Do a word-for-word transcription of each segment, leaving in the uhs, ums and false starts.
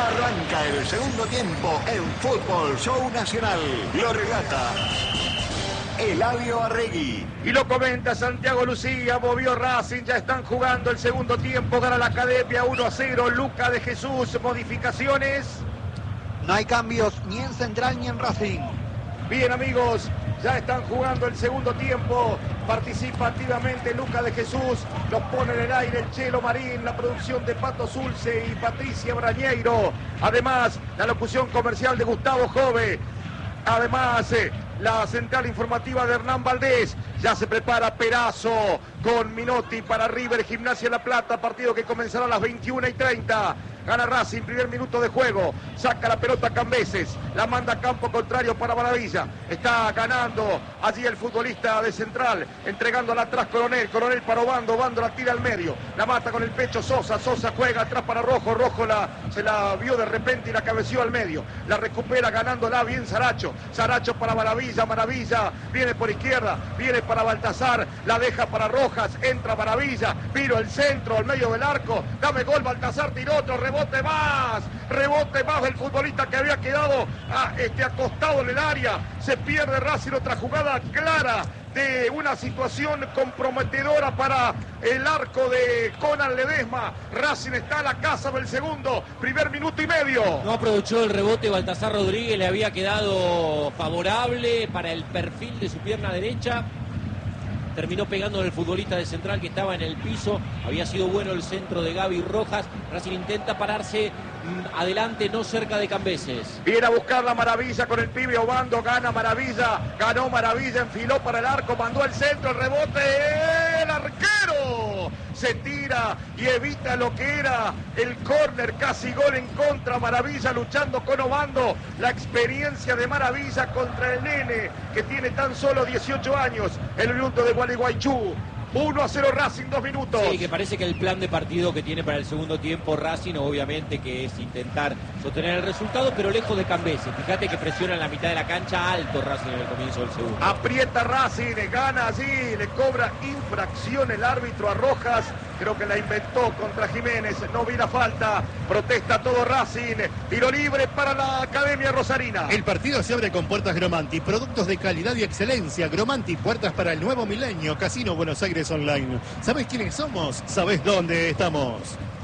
Arranca el segundo tiempo en Fútbol Show Nacional. Lo relata Eladio Arregui. Y lo comenta Santiago Lucía, movió Racing, ya están jugando el segundo tiempo, gana la Academia uno a cero, Luca de Jesús, modificaciones. No hay cambios ni en Central ni en Racing. Bien amigos, ya están jugando el segundo tiempo, participa activamente Luca de Jesús, los pone en el aire el Chelo Marín, la producción de Pato Zulce y Patricia Brañeiro, además la locución comercial de Gustavo Jove, además eh, la central informativa de Hernán Valdés. Ya se prepara Perazo con Minotti para River Gimnasia La Plata, partido que comenzará a las veintiuna y treinta. Gana Racing, primer minuto de juego, saca la pelota Cambeses, la manda a campo contrario para Maravilla, está ganando allí el futbolista de Central, entregándola atrás Coronel, Coronel para Obando, Obando la tira al medio, la mata con el pecho Sosa, Sosa juega atrás para Rojo, Rojo la, se la vio de repente y la cabeció al medio, la recupera ganándola bien Saracho, Saracho para Maravilla, Maravilla viene por izquierda, viene para Baltazar, la deja para Rojas, entra Maravilla, viro el centro, al medio del arco, dame gol Baltazar, tiró otro rebote. Rebote más, rebote más del futbolista que había quedado a, este, acostado en el área. Se pierde Racing, otra jugada clara de una situación comprometedora para el arco de Conan Ledesma. Racing está a la casa del segundo, primer minuto y medio. No aprovechó el rebote Baltasar Rodríguez, le había quedado favorable para el perfil de su pierna derecha. Terminó pegando el futbolista de Central que estaba en el piso. Había sido bueno el centro de Gaby Rojas. Racing intenta pararse mmm, adelante, no cerca de Cambeses. Viene a buscar la Maravilla con el pibe Obando. Gana Maravilla. Ganó Maravilla. Enfiló para el arco. Mandó el centro. El rebote. El arquero se tira y evita lo que era el córner. Casi gol en contra. Maravilla luchando con Obando. La experiencia de Maravilla contra el nene que tiene tan solo dieciocho años. El minuto de Gualeguaychú. uno a cero Racing, dos minutos. Sí, que parece que el plan de partido que tiene para el segundo tiempo Racing, obviamente que es intentar sostener el resultado, pero lejos de Cambeses. Fíjate que presiona en la mitad de la cancha alto Racing en el comienzo del segundo. Aprieta Racing, gana allí, le cobra infracción el árbitro a Rojas. Creo que la inventó contra Jiménez, no vi la falta, protesta todo Racing, tiro libre para la Academia Rosarina. El partido se abre con puertas Gromanti, productos de calidad y excelencia. Gromanti, puertas para el nuevo milenio, Casino Buenos Aires Online. ¿Sabés quiénes somos? ¿Sabés dónde estamos?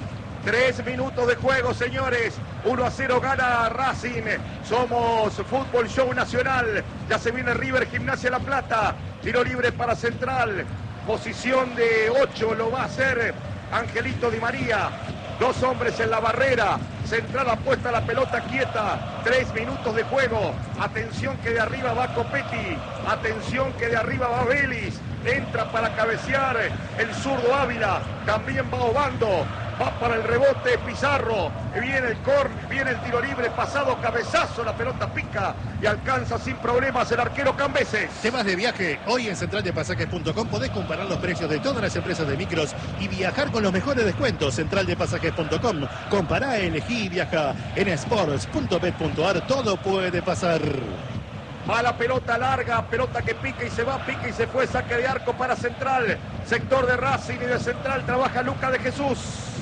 Tres minutos de juego, señores. uno a cero gana Racing. Somos Fútbol Show Nacional. Ya se viene River Gimnasia La Plata. Tiro libre para Central. Posición de ocho lo va a hacer Angelito Di María. Dos hombres en la barrera. Central apuesta la pelota quieta. Tres minutos de juego. Atención que de arriba va Copetti. Atención que de arriba va Vélez. Entra para cabecear el zurdo Ávila. También va Obando. Va para el rebote Pizarro. Viene el córner, viene el tiro libre, pasado cabezazo, la pelota pica y alcanza sin problemas el arquero Cambeses. Temas de viaje. Hoy en central de pasajes punto com podés comparar los precios de todas las empresas de micros y viajar con los mejores descuentos. central de pasajes punto com. Compará, elegí y viaja. En sports punto bet punto ar todo puede pasar. Va la pelota larga, pelota que pica y se va, pica y se fue, saque de arco para Central. Sector de Racing y de Central trabaja Luca de Jesús.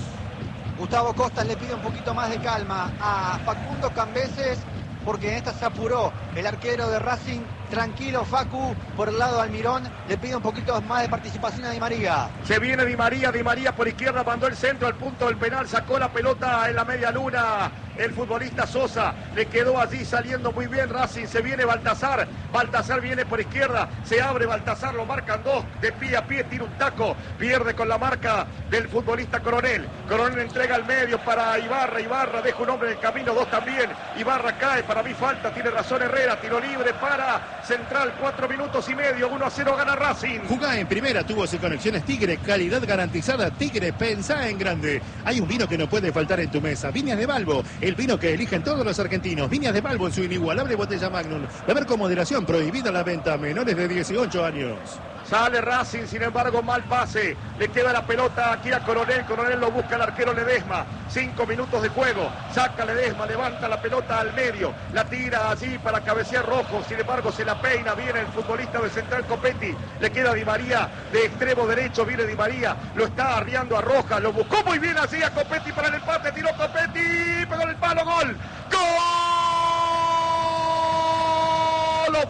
Gustavo Costas le pide un poquito más de calma a Facundo Cambeses porque en esta se apuró el arquero de Racing. Tranquilo Facu, por el lado de Almirón, le pide un poquito más de participación a Di María. Se viene Di María, Di María por izquierda, mandó el centro al punto del penal, sacó la pelota en la media luna. El futbolista Sosa le quedó allí saliendo muy bien Racing. Se viene Baltazar, Baltazar viene por izquierda, se abre Baltazar, lo marcan dos, de pie a pie, tira un taco, pierde con la marca del futbolista Coronel. Coronel entrega al medio para Ibarra, Ibarra deja un hombre en el camino, dos también. Ibarra cae, para mí falta, tiene razón Herrera, tiro libre para Central, cuatro minutos y medio, uno a cero gana Racing. Jugá en primera, tubos y conexiones Tigre, calidad garantizada. Tigre, pensá en grande. Hay un vino que no puede faltar en tu mesa, Viñas de Balbo, el vino que eligen todos los argentinos. Viñas de Balbo en su inigualable botella Magnum. Beber con moderación, prohibida la venta a menores de dieciocho años. Sale Racing, sin embargo, mal pase. Le queda la pelota aquí a Coronel. Coronel lo busca el arquero Ledesma. Cinco minutos de juego. Saca Ledesma, levanta la pelota al medio. La tira allí para cabecear Rojo. Sin embargo, se la peina. Viene el futbolista de Central Copetti. Le queda Di María de extremo derecho. Viene Di María. Lo está arriando a Rojas. Lo buscó muy bien allí a Copetti para el empate. Tiró Copetti. Pegó en el palo. Gol.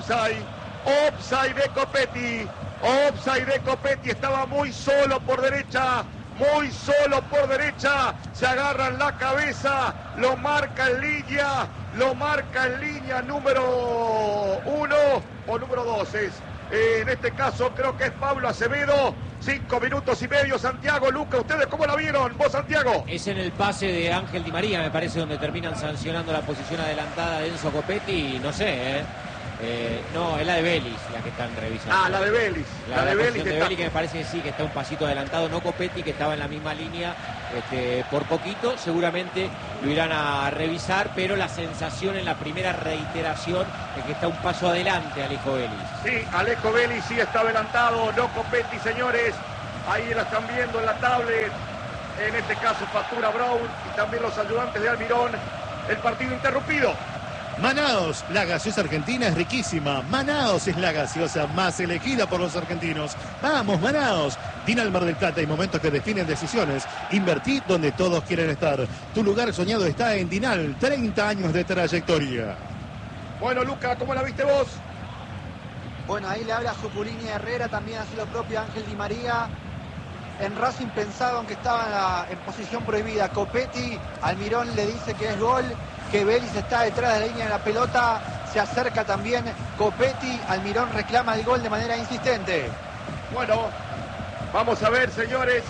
offside, offside de Copetti, offside de Copetti, estaba muy solo por derecha, muy solo por derecha, se agarra en la cabeza, lo marca en línea, lo marca en línea número uno o número dos es. En este caso creo que es Pablo Acevedo. Cinco minutos y medio, Santiago. Luca, ¿ustedes cómo la vieron? ¿Vos, Santiago? Es en el pase de Ángel Di María, me parece, donde terminan sancionando la posición adelantada de Enzo Copetti. No sé, ¿eh? Eh, no, es la de Vélez la que están revisando. Ah, la de Vélez. La, la, la de Vélez Vélez que me parece que sí, que está un pasito adelantado. No Copetti, que estaba en la misma línea este, por poquito. Seguramente lo irán a revisar, pero la sensación en la primera reiteración es que está un paso adelante Alejo Vélez. Sí, Alejo Vélez sí está adelantado, no Copetti, señores. Ahí la están viendo en la tablet. En este caso, Factura Brown y también los ayudantes de Almirón. El partido interrumpido. Manaos, la gaseosa argentina es riquísima. Manaos es la gaseosa más elegida por los argentinos. Vamos, Manaos. Dinal Mar del Plata y momentos que definen decisiones. Invertí donde todos quieren estar. Tu lugar soñado está en Dinal. treinta años de trayectoria. Bueno, Luca, ¿cómo la viste vos? Bueno, ahí le habla Zuculini Herrera, también hace lo propio Ángel Di María. En Racing pensaban que estaba en, la, en posición prohibida. Copetti, Almirón le dice que es gol, que Vélez está detrás de la línea de la pelota, se acerca también Copetti, Almirón reclama el gol de manera insistente. Bueno, vamos a ver, señores.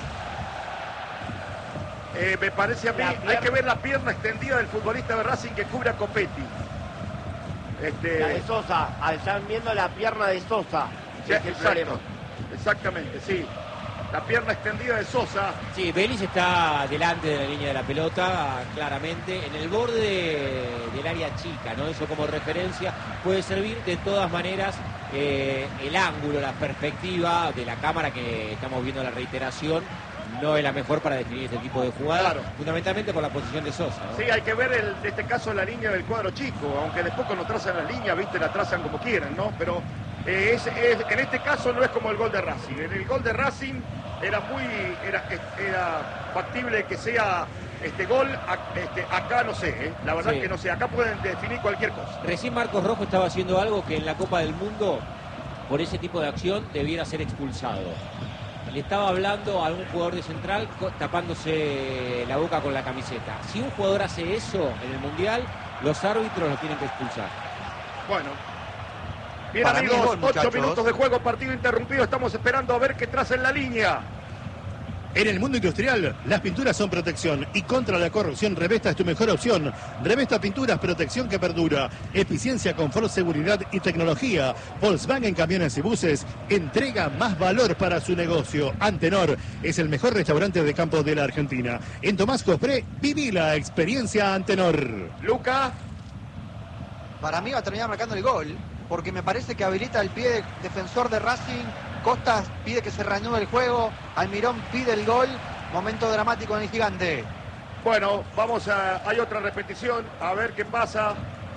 Eh, me parece a mí, hay que ver la pierna extendida del futbolista de Racing que cubre a Copetti. Este... La de Sosa, están viendo la pierna de Sosa. Sí, es exacto, exactamente, sí. La pierna extendida de Sosa. Sí, Vélez está delante de la línea de la pelota, claramente, en el borde del área chica, ¿no? Eso como referencia puede servir. De todas maneras, eh, el ángulo, la perspectiva de la cámara que estamos viendo la reiteración, no es la mejor para definir este tipo de jugada, claro. Fundamentalmente por la posición de Sosa, ¿no? Sí, hay que ver el, en este caso la línea del cuadro chico, aunque después cuando trazan la línea, viste, la trazan como quieran, ¿no? Pero eh, es, es, en este caso no es como el gol de Racing. En el gol de Racing era muy, era, era factible que sea este gol, este, acá no sé, ¿eh? La verdad sí. que no sé, acá pueden definir cualquier cosa. Recién Marcos Rojo estaba haciendo algo que en la Copa del Mundo, por ese tipo de acción, debiera ser expulsado. Le estaba hablando a algún jugador de Central tapándose la boca con la camiseta. Si un jugador hace eso en el Mundial, los árbitros lo tienen que expulsar. Bueno. Bien, Para amigos, gol, ocho minutos de juego, partido interrumpido. Estamos esperando a ver qué traza en la línea. En el mundo industrial, las pinturas son protección y contra la corrosión Revesta es tu mejor opción. Revesta Pinturas, protección que perdura, eficiencia, confort, seguridad y tecnología. Volkswagen Camiones y Buses entrega más valor para su negocio. Antenor es el mejor restaurante de campo de la Argentina. En Tomás Cospré, viví la experiencia Antenor. Luca. Para mí va a terminar marcando el gol, porque me parece que habilita el pie de defensor de Racing. Costas pide que se reanude el juego, Almirón pide el gol, momento dramático en el Gigante. Bueno, vamos a, hay otra repetición, a ver qué pasa.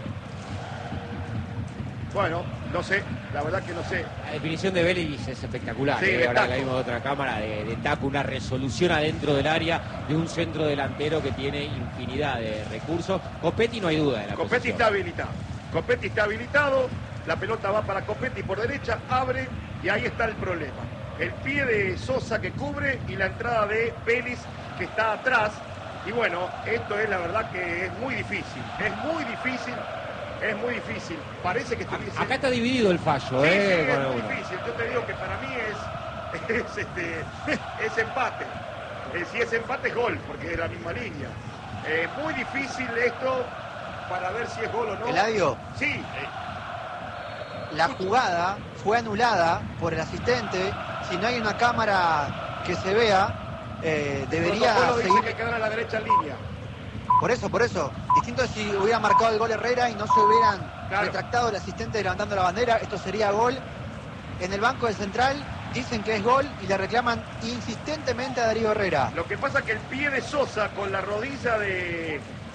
Bueno, no sé, la verdad que no sé. La definición de Vélez es espectacular, sí, ¿eh? Ahora la vimos de otra cámara, de, de taco, una resolución adentro del área de un centro delantero que tiene infinidad de recursos. Copetti no hay duda de la Copetti posición. está habilitado, Copetti está habilitado, la pelota va para Copetti por derecha, abre y ahí está el problema. El pie de Sosa que cubre y la entrada de Vélez que está atrás. Y bueno, esto es la verdad que es muy difícil, es muy difícil, es muy difícil. Parece que estuviese... Acá está dividido el fallo, sí, ¿eh? sí, es Con muy uno. difícil. Yo te digo que para mí es, es, este, es empate. Eh, si es empate es gol, porque es la misma línea. Eh, muy difícil esto para ver si es gol o no. Eladio. Sí. Eh, La jugada fue anulada por el asistente. Si no hay una cámara que se vea, eh, debería protocolo seguir. dice que quedan a la derecha en línea. Por eso, por eso. Distinto es si hubiera marcado el gol Herrera y no se hubieran Claro. retractado el asistente levantando la bandera. Esto sería gol. En el banco del Central dicen que es gol y le reclaman insistentemente a Darío Herrera. Lo que pasa es que el pie de Sosa con la rodilla de,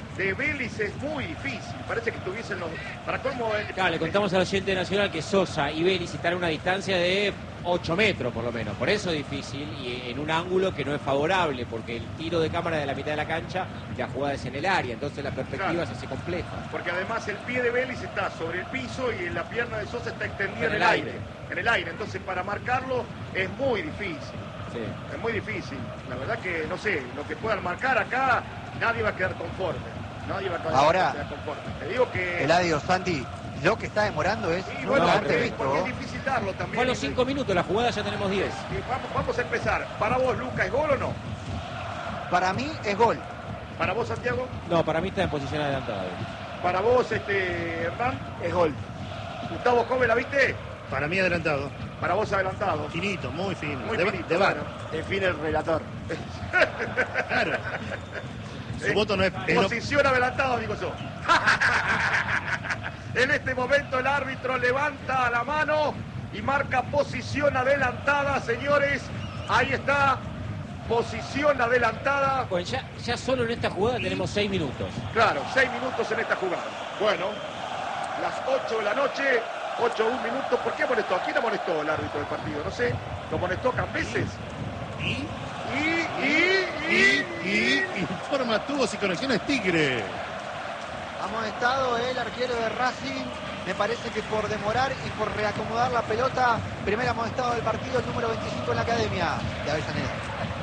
de Vélez es muy difícil. Parece que tuviesen los... Para cómo... Claro, le contamos al oyente nacional que Sosa y Vélez están a una distancia de ocho metros por lo menos. Por eso es difícil y en un ángulo que no es favorable, porque el tiro de cámara de la mitad de la cancha, la jugada es en el área, entonces la perspectiva Claro. se hace compleja. Porque además el pie de Vélez está sobre el piso y la pierna de Sosa está extendida En en el el aire. aire. En el aire. Entonces para marcarlo es muy difícil. Sí. Es muy difícil. La verdad que, no sé, lo que puedan marcar acá, nadie va a quedar conforme. Nadie va a quedar, Ahora, quedar conforme. Te digo que... Eladio, Santi, lo que está demorando es Sí, no bueno, haberte porque, visto. porque es difícil darlo también. Fue a los cinco minutos, la jugada ya tenemos diez. Y vamos, vamos a empezar. ¿Para vos, Luca, es gol o no? Para mí es gol. ¿Para vos, Santiago? No, para mí está en posición adelantada. ¿Para vos, este, Hernán? Es gol. Gustavo Jove, ¿la viste? Para mí adelantado. Para vos adelantado. Finito, muy fino. Muy de, finito, de bar. bueno. Define el relator. Claro. Su Eh, voto no es... es no- Posición adelantado, digo yo. En este momento el árbitro levanta la mano y marca posición adelantada, señores. Ahí está, posición adelantada. Bueno, ya, ya solo en esta jugada tenemos seis minutos. Claro, seis minutos en esta jugada. Bueno, las ocho de la noche, ocho, un minuto. ¿Por qué molestó? ¿A quién le molestó el árbitro del partido? No sé. ¿Lo molestó Cambeses? y, Y, y, y, y, y, informa tubos y conexiones Tigre. Amonestado el arquero de Racing. Me parece que por demorar y por reacomodar la pelota, primer amonestado del partido, el número veinticinco en la academia de Avellaneda.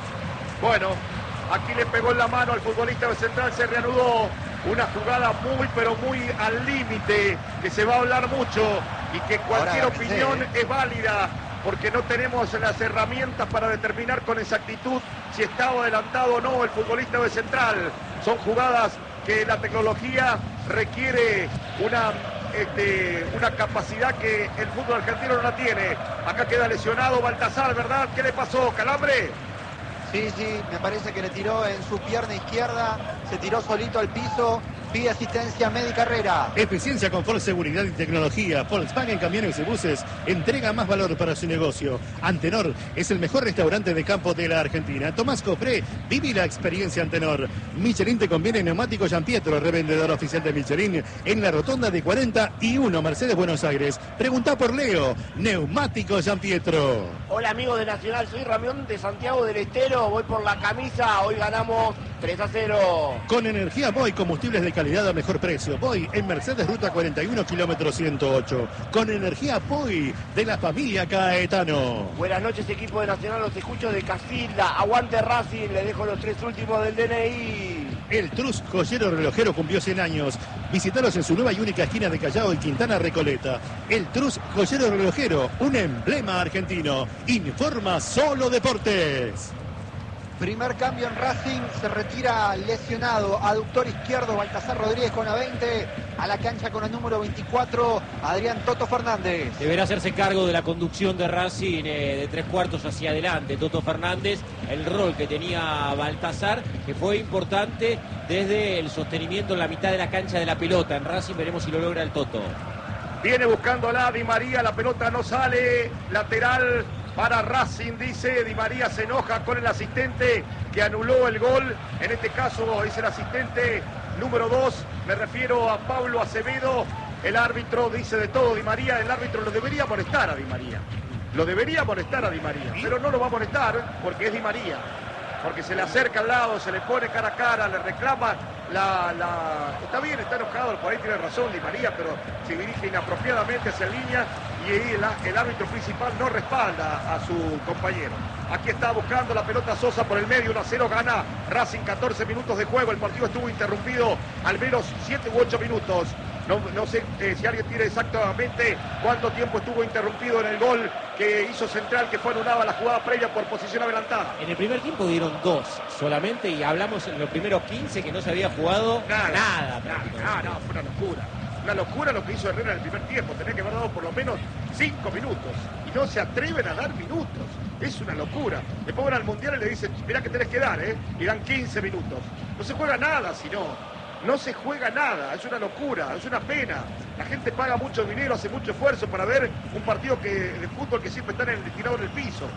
Bueno, aquí le pegó en la mano al futbolista de Central, se reanudó una jugada muy, pero muy al límite, que se va a hablar mucho y que cualquier Ahora, opinión sí. es válida, porque no tenemos las herramientas para determinar con exactitud si estaba adelantado o no el futbolista de Central. Son jugadas que la tecnología requiere una, este, una capacidad que el fútbol argentino no la tiene. Acá queda lesionado Baltasar, ¿verdad? ¿Qué le pasó? ¿Calambre? Sí, sí, me parece que le tiró en su pierna izquierda, se tiró solito al piso, pide asistencia médica Herrera. Eficiencia, confort, seguridad y tecnología. Volkswagen Camiones y Buses entrega más valor para su negocio. Antenor es el mejor restaurante de campo de la Argentina. Tomás Cofré, viví la experiencia Antenor. Michelin te conviene neumático Giampietro, revendedor oficial de Michelin en la rotonda de cuarenta y uno Mercedes Buenos Aires. Pregunta por Leo, neumático Giampietro. Hola amigos de Nacional, soy Ramión de Santiago del Estero, voy por la camisa, hoy ganamos tres a cero. Con energía Boy, combustibles de calidad a mejor precio. Boy en Mercedes Ruta cuarenta y uno, kilómetro ciento ocho. Con energía Boy de la familia Caetano. Buenas noches equipo de Nacional, los escucho de Casilda, aguante Racing, les dejo los tres últimos del D N I. El Trus Joyero Relojero cumplió cien años. Visítalos en su nueva y única esquina de Callao y Quintana Recoleta. El Trus Joyero Relojero, un emblema argentino. Informa Solo Deportes. Primer cambio en Racing, se retira lesionado, aductor izquierdo, Baltasar Rodríguez con la veinte, a la cancha con el número veinticuatro, Adrián Toto Fernández. Deberá hacerse cargo de la conducción de Racing eh, de tres cuartos hacia adelante. Toto Fernández, el rol que tenía Baltasar, que fue importante desde el sostenimiento en la mitad de la cancha de la pelota. En Racing veremos si lo logra el Toto. Viene buscándola Di María, la pelota no sale, lateral para Racing, dice. Di María se enoja con el asistente que anuló el gol. En este caso es el asistente número dos, me refiero a Pablo Acevedo. El árbitro dice de todo Di María, el árbitro lo debería molestar a Di María. Lo debería molestar a Di María, pero no lo va a molestar porque es Di María. Porque se le acerca al lado, se le pone cara a cara, le reclama la, la... Está bien, está enojado, por ahí tiene razón Di María, pero se dirige inapropiadamente hacia línea y el, el árbitro principal no respalda a su compañero. Aquí está buscando la pelota Sosa por el medio, uno a cero gana Racing, catorce minutos de juego, el partido estuvo interrumpido al menos siete u ocho minutos. No, no sé eh, si alguien tiene exactamente cuánto tiempo estuvo interrumpido en el gol que hizo Central, que fue anulada la jugada previa por posición adelantada. En el primer tiempo dieron dos solamente y hablamos en los primeros quince que no se había jugado Nada, nada. nada, nada, no, fue una locura. Una locura lo que hizo Herrera en el primer tiempo. Tenía que haber dado por lo menos cinco minutos. Y no se atreven a dar minutos. Es una locura. Después van al Mundial y le dicen, mirá que tenés que dar, ¿eh? Y dan quince minutos. No se juega nada si no. No se juega nada, es una locura, es una pena. La gente paga mucho dinero, hace mucho esfuerzo para ver un partido que, de fútbol que siempre está en el, tirado en el piso.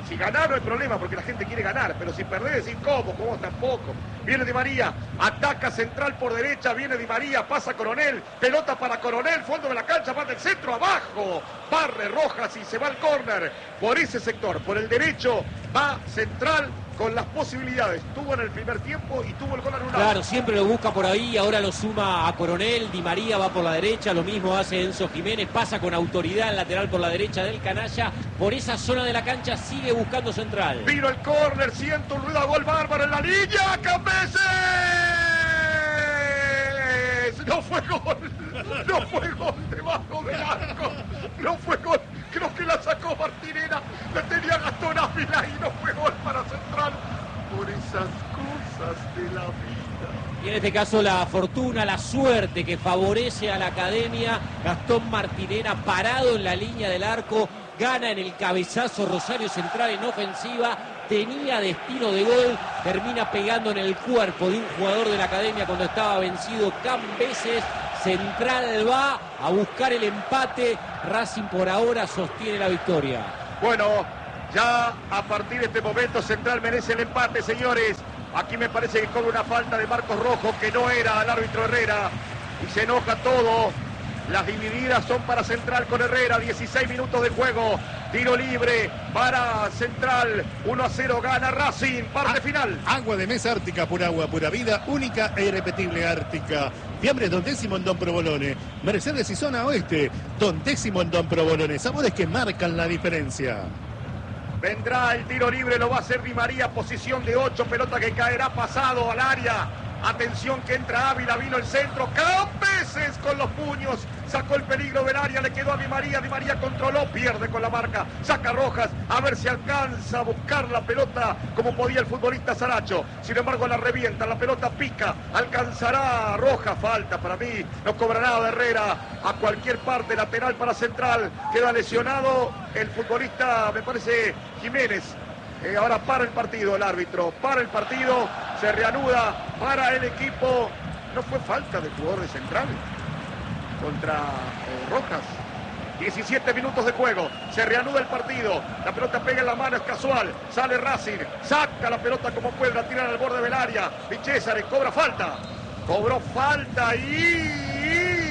Si ganar no hay problema porque la gente quiere ganar, pero si perdés decís cómo, cómo tampoco. Viene Di María, ataca Central por derecha, viene Di María, pasa Coronel, pelota para Coronel, fondo de la cancha, va del centro abajo, barre Rojas y se va al córner. Por ese sector, por el derecho, va Central con las posibilidades. Tuvo en el primer tiempo y tuvo el gol anulado. Claro, siempre lo busca por ahí, ahora lo suma a Coronel, Di María va por la derecha, lo mismo hace Enzo Jiménez, pasa con autoridad el lateral por la derecha del canalla, por esa zona de la cancha sigue buscando Central. Vino el córner, siento un ruido a gol bárbaro en la línea, Cambeses. No fue gol, no fue gol debajo del arco, no fue gol. Creo que la sacó Martinera, la tenía Gastón Ávila y no fue gol para Central. Por esas cosas de la vida. Y en este caso la fortuna, la suerte que favorece a la Academia. Gastón Martinera parado en la línea del arco, gana en el cabezazo Rosario Central en ofensiva. Tenía destino de gol, termina pegando en el cuerpo de un jugador de la Academia cuando estaba vencido Cambeses. Central va a buscar el empate, Racing por ahora sostiene la victoria. Bueno, ya a partir de este momento Central merece el empate, señores. Aquí me parece que cobra una falta de Marcos Rojo que no era al árbitro Herrera y se enoja todo. Las divididas son para Central con Herrera, dieciséis minutos de juego, tiro libre para Central, uno a cero gana Racing, parte ah, final. Agua de mesa Ártica, pura agua, pura vida, única e irrepetible Ártica. Fiambre Don Décimo en Don Provolone, Mercedes y Zona Oeste, Don Décimo en Don Provolone, sabores que marcan la diferencia. Vendrá el tiro libre, lo va a hacer Di María, posición de ocho, pelota que caerá pasado al área. Atención que entra Ávila, vino el centro, Cambeses con los puños, sacó el peligro del área, le quedó a Di María, Di María controló, pierde con la marca, saca Rojas, a ver si alcanza a buscar la pelota como podía el futbolista Saracho, sin embargo la revienta, la pelota pica, alcanzará Rojas, falta para mí, no cobrará de Herrera, a cualquier parte, lateral para Central, queda lesionado el futbolista, me parece Jiménez. Eh, ahora para el partido el árbitro, para el partido, se reanuda para el equipo. No fue falta del jugador de Central contra eh, Rojas. diecisiete minutos de juego, se reanuda el partido, la pelota pega en la mano, es casual, sale Racing, saca la pelota como puede, la tiran al borde del área, Di César cobra falta, cobró falta y...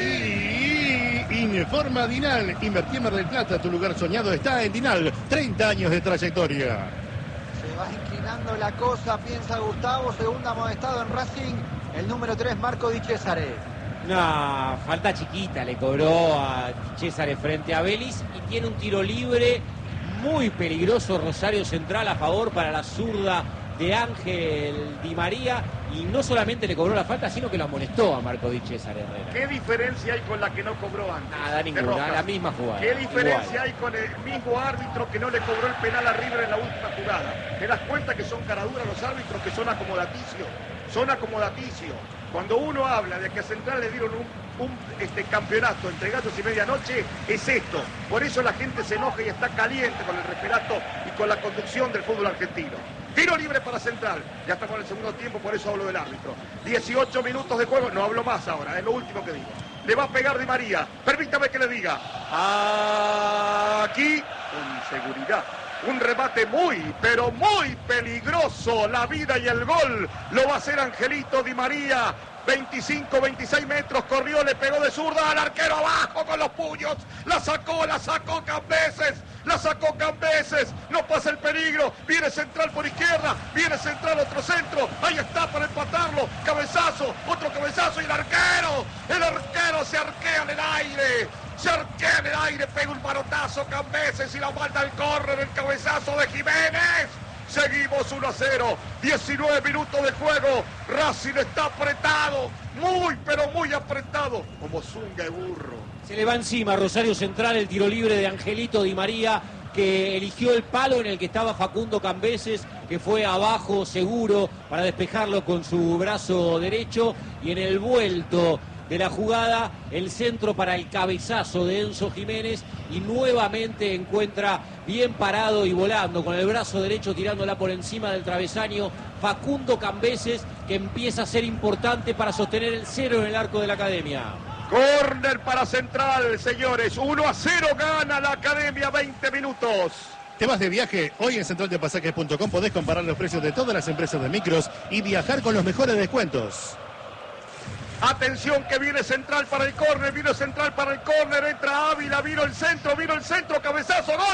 Informa Dinal, invertí en Mar del Plata, tu lugar soñado está en Dinal, treinta años de trayectoria. Se va inclinando la cosa, piensa Gustavo, segunda amonestado en Racing, el número tres Marco Di Cesare. Una falta chiquita le cobró a Di Cesare frente a Vélez y tiene un tiro libre muy peligroso Rosario Central a favor para la zurda de Ángel Di María y no solamente le cobró la falta sino que lo amonestó a Marco Di Cesare Herrera. ¿Qué diferencia hay con la que no cobró antes? Nada, ninguna, la misma jugada. ¿Qué diferencia igual hay con el mismo árbitro que no le cobró el penal a River en la última jugada? ¿Te das cuenta que son caraduras los árbitros, que son acomodaticios? Son acomodaticios. Cuando uno habla de que a Central le dieron un, un este, campeonato entre gallos y medianoche, es esto. Por eso la gente se enoja y está caliente con el referato y con la conducción del fútbol argentino. Tiro libre para Central. Ya estamos en el segundo tiempo, por eso hablo del árbitro. dieciocho minutos de juego. No hablo más ahora, es lo último que digo. Le va a pegar Di María. Permítame que le diga. Aquí, con seguridad. Un remate muy, pero muy peligroso. La vida y el gol lo va a hacer Angelito Di María. veinticinco, veintiséis metros, corrió, le pegó de zurda al arquero abajo con los puños. La sacó, la sacó Cambeses. La sacó Cambeses. No pasa el peligro. Viene Central por izquierda. Viene Central otro centro. Ahí está para empatarlo. Cabezazo, otro cabezazo y el arquero. El arquero se arquea en el aire. Se arquea en el aire, pega un manotazo Cambeses y la manda al córner, el cabezazo de Jiménez. Seguimos uno a cero, diecinueve minutos de juego. Racing está apretado, muy pero muy apretado, como zunga de burro. Se le va encima Rosario Central el tiro libre de Angelito Di María, que eligió el palo en el que estaba Facundo Cambeses, que fue abajo seguro para despejarlo con su brazo derecho, y en el vuelto de la jugada, el centro para el cabezazo de Enzo Jiménez y nuevamente encuentra bien parado y volando con el brazo derecho tirándola por encima del travesaño Facundo Cambeses, que empieza a ser importante para sostener el cero en el arco de la Academia. Córner para Central, señores, uno a cero gana la Academia, veinte minutos. ¿Te vas de viaje? Hoy en central de pasajes punto com podés comparar los precios de todas las empresas de micros y viajar con los mejores descuentos. Atención que viene Central para el córner, vino Central para el córner, entra Ávila, vino el centro, vino el centro, cabezazo, gol.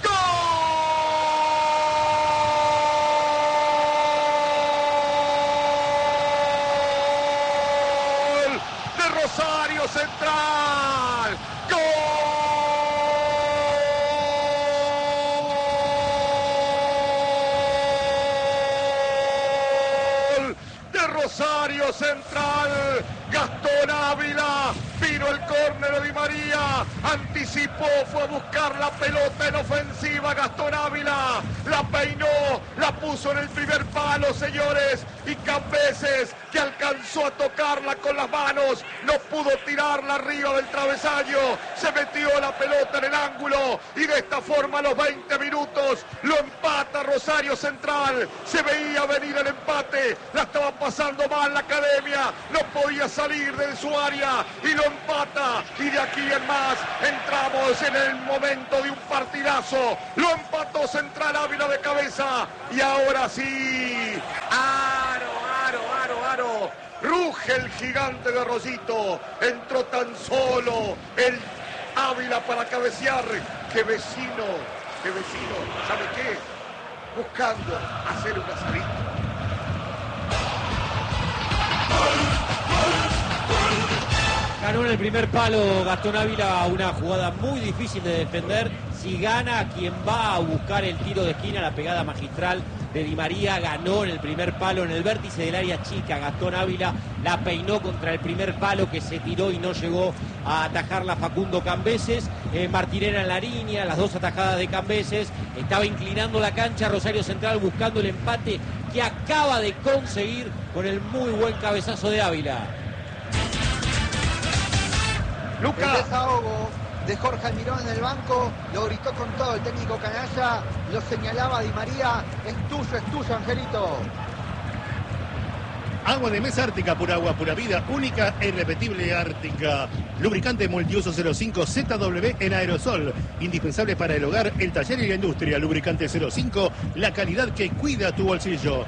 ¡Gol! De Rosario Central. ¡Gol! De Rosario Central. Gastón Ávila, vino el córner de Di María, anticipó, fue a buscar la pelota en ofensiva, Gastón Ávila, la peinó, la puso en el primer palo, señores, y Cambeses, que alcanzó a tocarla con las manos, no pudo tirarla arriba del travesaño, se metió la pelota en el ángulo, y de esta forma a los veinte minutos, lo empata Rosario Central, se veía venir el empate, la estaba pasando mal la academia, no podía salir de su área y lo empata, y de aquí en más entramos en el momento de un partidazo, lo empató Central, Ávila de cabeza, y ahora sí, aro, aro, aro, aro, ruge el gigante de Rosito, entró tan solo el Ávila para cabecear, que vecino, que vecino, ¿sabe qué? Buscando hacer una salida. Ganó en el primer palo Gastón Ávila, una jugada muy difícil de defender. Si gana, quien va a buscar el tiro de esquina, la pegada magistral de Di María, ganó en el primer palo, en el vértice del área chica. Gastón Ávila la peinó contra el primer palo que se tiró y no llegó a atajarla Facundo Cambeses. Eh, Martinera en la línea, las dos atajadas de Cambeses. Estaba inclinando la cancha Rosario Central buscando el empate que acaba de conseguir con el muy buen cabezazo de Ávila. Lucas. El desahogo de Jorge Almirón en el banco, lo gritó con todo el técnico canalla, lo señalaba Di María, es tuyo, es tuyo, Angelito. Agua de mesa Ártica, pura agua, pura vida, única e irrepetible Ártica. Lubricante multiuso cero cinco Z W en aerosol, indispensable para el hogar, el taller y la industria. Lubricante cero cinco, la calidad que cuida tu bolsillo.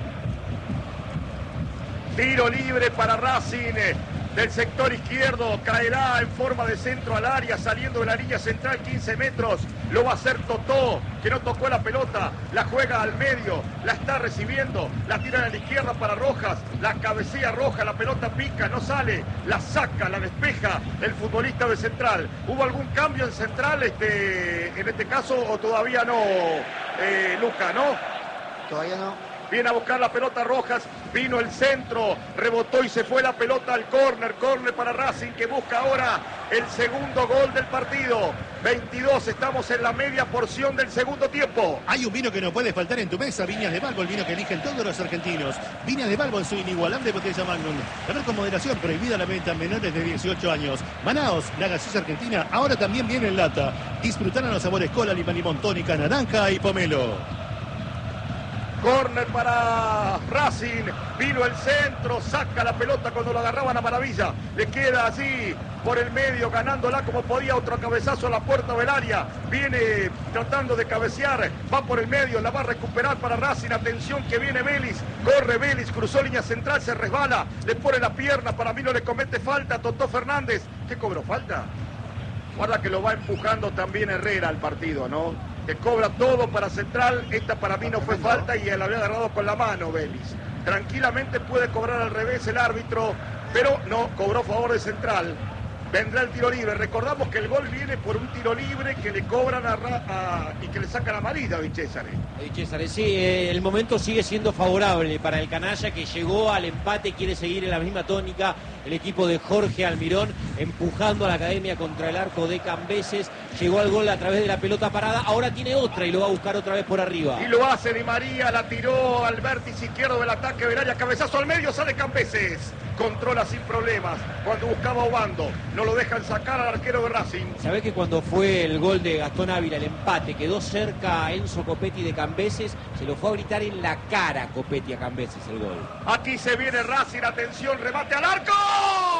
Tiro libre para Racing. Del sector izquierdo, caerá en forma de centro al área, saliendo de la línea central, quince metros, lo va a hacer Totó, que no tocó la pelota, la juega al medio, la está recibiendo, la tira a la izquierda para Rojas, la cabecea Rojas, la pelota pica, no sale, la saca, la despeja el futbolista de Central. ¿Hubo algún cambio en Central este, en este caso o todavía no, eh, Luca, no? Todavía no. Viene a buscar la pelota Rojas, vino el centro, rebotó y se fue la pelota al córner, córner para Racing que busca ahora el segundo gol del partido. veintidós, estamos en la media porción del segundo tiempo. Hay un vino que no puede faltar en tu mesa, Viñas de Balbo, el vino que eligen todos los argentinos. Viñas de Balbo en su inigualable botella Magnum. Beber con moderación, prohibida la venta a menores de dieciocho años. Manaos, la gaseosa argentina, ahora también viene en lata. Disfrutar a los sabores cola, limón, limón, tónica, naranja y pomelo. Córner para Racing, vino el centro, saca la pelota cuando lo agarraban a Maravilla, le queda así por el medio, ganándola como podía, otro cabezazo a la puerta del área, viene tratando de cabecear, va por el medio, la va a recuperar para Racing, atención que viene Vélez, corre Vélez, cruzó línea central, se resbala, le pone la pierna, para mí no le comete falta, Totó Fernández, ¿qué cobró falta? Guarda que lo va empujando también Herrera al partido, ¿no? Que cobra todo para Central, esta para mí no fue falta y él había agarrado con la mano Vélez. Tranquilamente puede cobrar al revés el árbitro, pero no, cobró favor de Central. Vendrá el tiro libre. Recordamos que el gol viene por un tiro libre que le cobran a, a, y que le sacan amarilla a Vichésare. Vichésare, sí, eh, el momento sigue siendo favorable para el canalla que llegó al empate, quiere seguir en la misma tónica el equipo de Jorge Almirón, empujando a la academia contra el arco de Cambeses, llegó al gol a través de la pelota parada, ahora tiene otra y lo va a buscar otra vez por arriba. Y lo hace Di María, la tiró al vértice izquierdo del ataque del área, cabezazo al medio, sale Cambeses, controla sin problemas, cuando buscaba a Obando, no lo dejan sacar al arquero de Racing. ¿Sabés que cuando fue el gol de Gastón Ávila, el empate, quedó cerca a Enzo Copetti de Cambeses, se lo fue a gritar en la cara Copetti a Cambeses el gol? Aquí se viene Racing, atención, remate al arco,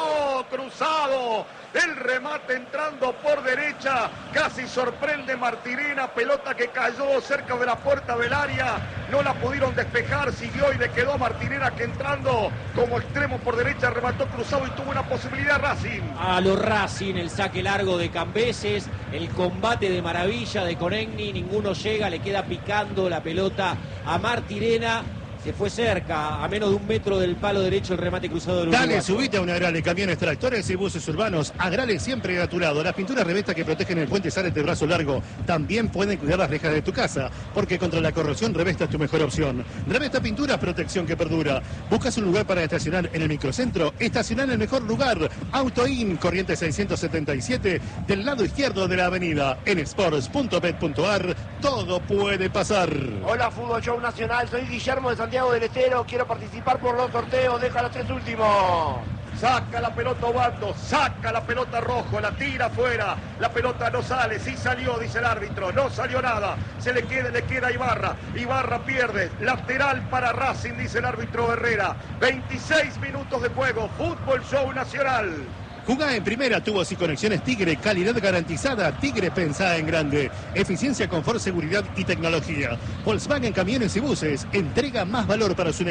Remató Cruzado. El remate entrando por derecha. Casi sorprende Martirena. Pelota que cayó cerca de la puerta del área. No la pudieron despejar. Siguió y le quedó a Martirena que entrando como extremo por derecha. Remató Cruzado y tuvo una posibilidad Racing. A lo Racing, el saque largo de Cambeses. El combate de maravilla de Conegni. Ninguno llega. Le queda picando la pelota a Martirena. Se fue cerca, a menos de un metro del palo derecho el remate cruzado del Dale, uruguayo. subite a una Agrale, camiones, tractores y buses urbanos. Agrale siempre a tu lado. Las pinturas Revesta que protegen el puente Sales de brazo largo también pueden cuidar las rejas de tu casa, porque contra la corrosión Revesta es tu mejor opción. Revesta Pinturas, protección que perdura. ¿Buscas un lugar para estacionar en el microcentro? Estacionar en el mejor lugar. Autoin, corriente seiscientos setenta y siete, del lado izquierdo de la avenida. En sports punto bet punto ar, todo puede pasar. Hola, Fútbol Show Nacional. Soy Guillermo de Santiago del Estero. Quiero participar por los sorteos. Deja los tres últimos. Saca la pelota Obando, saca la pelota Rojo, la tira afuera, la pelota no sale, sí salió, dice el árbitro, no salió nada, se le queda, le queda a Ibarra, Ibarra pierde, lateral para Racing, dice el árbitro Herrera, veintiséis minutos de juego, Fútbol Show Nacional. Jugá en primera, tubos y conexiones Tigre, calidad garantizada. Tigre, pensá en grande. Eficiencia, confort, seguridad y tecnología. Volkswagen Camiones y Buses, entrega más valor para su negocio.